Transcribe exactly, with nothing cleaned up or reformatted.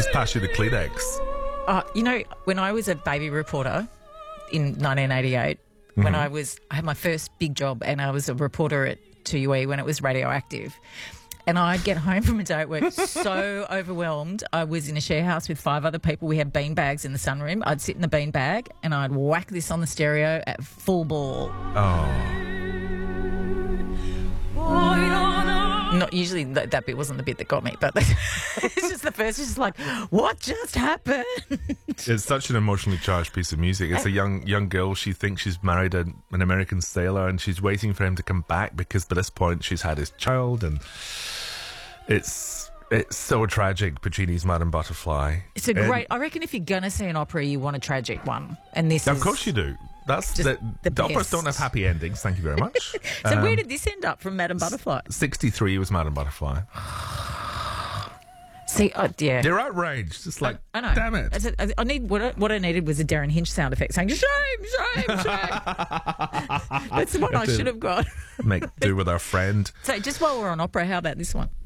just pass you the Kleenex. Uh, you know, when I was a baby reporter in nineteen eighty-eight, mm-hmm. when I was, I had my first big job and I was a reporter at two U E when it was radioactive. And I'd get home from a day at work so overwhelmed. I was in a share house with five other people. We had bean bags in the sunroom. I'd sit in the bean bag and I'd whack this on the stereo at full ball. Oh. Not usually that, that bit wasn't the bit that got me, but it's just the first. It's just like, what just happened? It's such an emotionally charged piece of music. It's a young young girl. She thinks she's married a, an American sailor, and she's waiting for him to come back because by this point she's had his child, and it's it's so tragic. Puccini's Madame Butterfly. It's a great. And I reckon if you're gonna see an opera, you want a tragic one, and this. Of is course you do. That's just the, the, the operas best. don't have happy endings. Thank you very much. So um, where did this end up from Madame Butterfly? sixty-three was Madame Butterfly. See, uh, yeah, they're outraged. It's like, I, I know. Damn it! I, said, I, I need what I, what I needed was a Darren Hinch sound effect saying shame, shame, shame. That's the one I should have got. Make do with our friend. So just while we're on opera, how about this one?